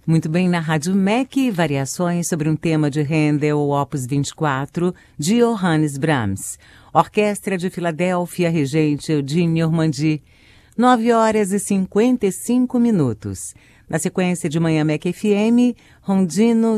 Muito bem, na Rádio MEC, variações sobre um tema de Handel, Opus 24, de Johannes Brahms. Orquestra de Filadélfia, regente Eugene Ormandy. 9h55. Na sequência de Manhã MEC FM, Rondino